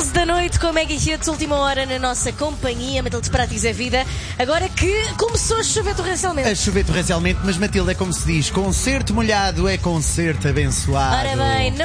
11 da noite com a Mega Hits, última hora na nossa companhia. Matilde Pratis é vida. Agora que começou a chover torrencialmente. A chover torrencialmente, mas Matilde, é como se diz: concerto molhado é concerto abençoado. Ora bem,